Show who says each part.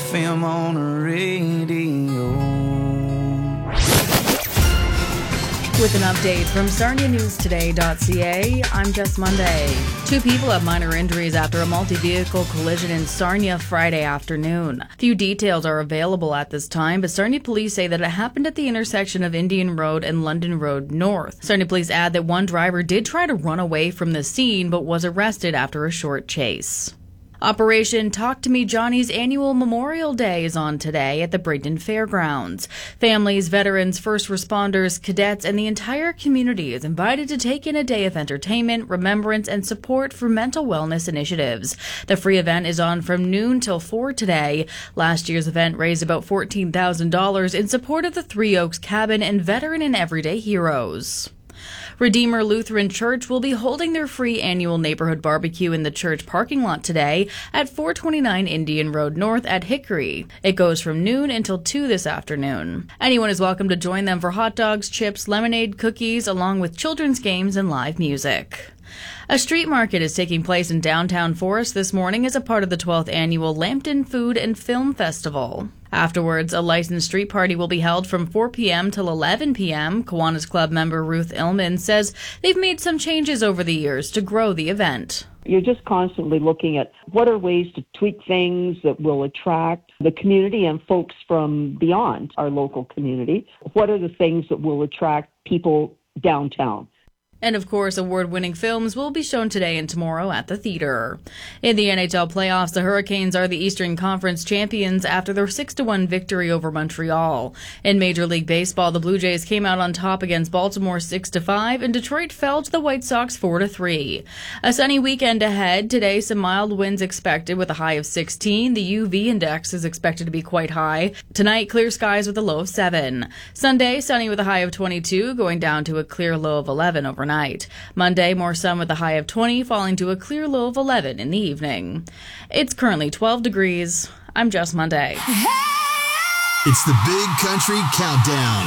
Speaker 1: FM on the radio.
Speaker 2: With an update from SarniaNewsToday.ca, I'm Jess Monday. 2 people have minor injuries after a multi-vehicle collision in Sarnia Friday afternoon. Few details are available at this time, but Sarnia police say that it happened at the intersection of Indian Road and London Road North. Sarnia police add that one driver did try to run away from the scene, but was arrested after a short chase. Operation Talk to Me Johnny's annual Memorial Day is on today at the Bradenton Fairgrounds. Families, veterans, first responders, cadets, and the entire community is invited to take in a day of entertainment, remembrance, and support for mental wellness initiatives. The free event is on from noon till 4 today. Last year's event raised about $14,000 in support of the Three Oaks Cabin and Veteran and Everyday Heroes. Redeemer Lutheran Church will be holding their free annual neighborhood barbecue in the church parking lot today at 429 Indian Road North at Hickory. It goes from noon until 2 this afternoon. Anyone is welcome to join them for hot dogs, chips, lemonade, cookies, along with children's games and live music. A street market is taking place in downtown Forest this morning as a part of the 12th annual Lambton Food and Film Festival. Afterwards, a licensed street party will be held from 4 p.m. till 11 p.m. Kiwanis Club member Ruth Illman says they've made some changes over the years to grow the event.
Speaker 3: You're just constantly looking at what are ways to tweak things that will attract the community and folks from beyond our local community. What are the things that will attract people downtown?
Speaker 2: And of course, award-winning films will be shown today and tomorrow at the theater. In the NHL playoffs, the Hurricanes are the Eastern Conference champions after their 6-1 victory over Montreal. In Major League Baseball, the Blue Jays came out on top against Baltimore 6-5, and Detroit fell to the White Sox 4-3. A sunny weekend ahead. Today, some mild winds expected with a high of 16. The UV index is expected to be quite high. Tonight, clear skies with a low of 7. Sunday, sunny with a high of 22, going down to a clear low of 11 overnight. Monday, more sun with a high of 20, falling to a clear low of 11 in the evening. It's currently 12 degrees. I'm Jess Monday.
Speaker 4: It's the Big Country Countdown.